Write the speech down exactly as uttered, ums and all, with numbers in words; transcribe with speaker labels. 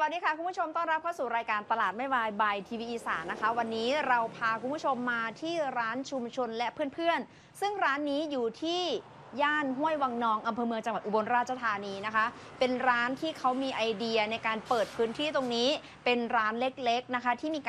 Speaker 1: วัสดีค่ะคุณผู้ชมต้อนรับเข้าสู่รายการตลาดไม่วายบายทีวีอีสานนะคะวันนี้เราพาคุณผู้ชมมาที่ร้านชุมชนและเพื่อนๆซึ่งร้านนี้อยู่ที่ย่านห้วยวังนองอำเภอเมืองจังหวัดอุบลราชธานีนะคะเป็นร้านที่เขามีไอเดียในการเปิดพื้นที่ตรงนี้เป็นร้านเล็กๆนะคะที่มี